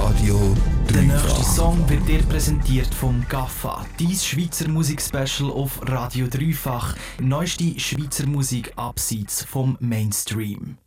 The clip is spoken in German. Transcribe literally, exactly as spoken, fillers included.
Radio Der nächste Dreifach. Song wird dir präsentiert vom Gaffa, dein Schweizer Musikspecial auf Radio Dreifach. Neueste Schweizer Musik abseits vom Mainstream.